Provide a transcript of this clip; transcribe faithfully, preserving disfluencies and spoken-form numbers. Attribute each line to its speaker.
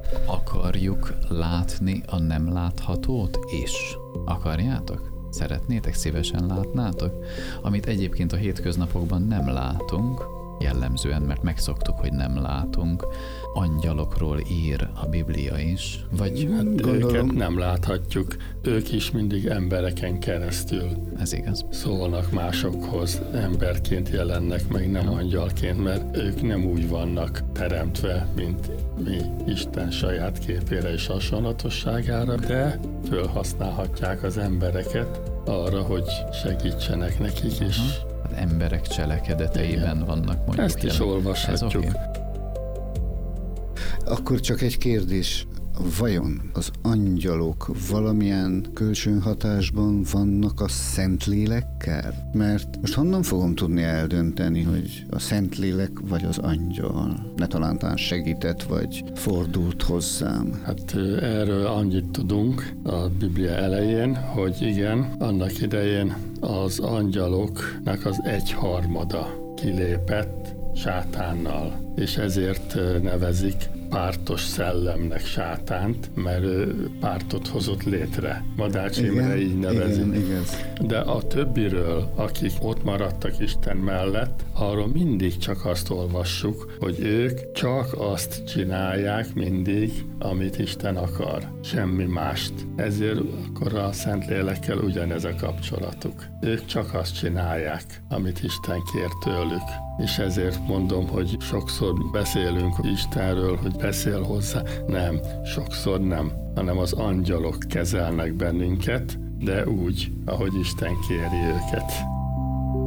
Speaker 1: Akarjuk látni a nem láthatót is? Akarjátok? Szeretnétek, szívesen látnátok? Amit egyébként a hétköznapokban nem látunk, jellemzően, mert megszoktuk, hogy nem látunk. Angyalokról ír a Biblia is, vagy...
Speaker 2: Hát őket nem láthatjuk, ők is mindig embereken keresztül.
Speaker 1: Ez igaz.
Speaker 2: Szólnak másokhoz, emberként jelennek meg, nem angyalként, mert ők nem úgy vannak teremtve, mint mi, Isten saját képére és hasonlatosságára, de fölhasználhatják az embereket arra, hogy segítsenek nekik is.
Speaker 1: Uh-huh. Emberek cselekedeteiben igen. vannak mondjuk.
Speaker 2: Ezt is jelen. Olvashatjuk. Okay.
Speaker 3: Akkor csak egy kérdés. Vajon az angyalok valamilyen kölcsönhatásban vannak a Szentlélekkel? Mert most honnan fogom tudni eldönteni, hogy a Szentlélek vagy az angyal? Ne talántán segített, vagy fordult hozzám?
Speaker 2: Hát erről annyit tudunk a Biblia elején, hogy igen, annak idején az angyaloknak az egyharmada kilépett sátánnal, és ezért nevezik pártos szellemnek sátánt, mert ő pártot hozott létre. Madács Imre így nevezi.
Speaker 3: Igen, igaz.
Speaker 2: De a többiről, akik ott maradtak Isten mellett, arról mindig csak azt olvassuk, hogy ők csak azt csinálják mindig, amit Isten akar. Semmi mást. Ezért akkor a Szentlélekkel ugyanez a kapcsolatuk. Ők csak azt csinálják, amit Isten kér tőlük. És ezért mondom, hogy sokszor beszélünk Istenről, hogy beszél hozzá. Nem, sokszor nem, hanem az angyalok kezelnek bennünket, de úgy, ahogy Isten kéri őket.